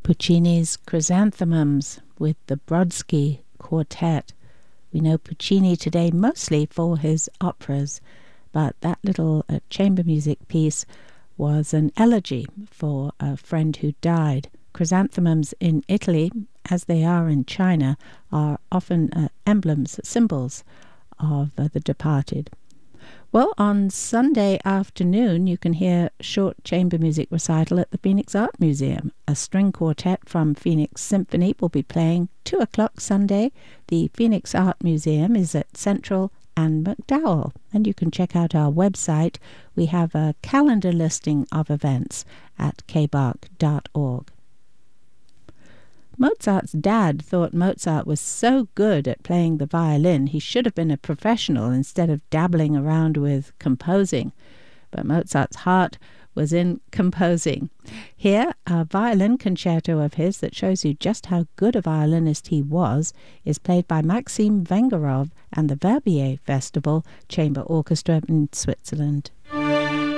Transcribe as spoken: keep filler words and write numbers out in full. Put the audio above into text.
Puccini's Chrysanthemums with the Brodsky Quartet. We know Puccini today mostly for his operas, but that little uh, chamber music piece was an elegy for a friend who died. Chrysanthemums in Italy, as they are in China, are often uh, emblems, symbols of uh, the departed. Well, on Sunday afternoon, you can hear short chamber music recital at the Phoenix Art Museum. A string quartet from Phoenix Symphony will be playing two o'clock Sunday. The Phoenix Art Museum is at Central and McDowell, and you can check out our website. We have a calendar listing of events at k b a r c dot org. Mozart's dad thought Mozart was so good at playing the violin he should have been a professional instead of dabbling around with composing. But Mozart's heart was in composing. Here, a violin concerto of his that shows you just how good a violinist he was is played by Maxim Vengerov and the Verbier Festival Chamber Orchestra in Switzerland.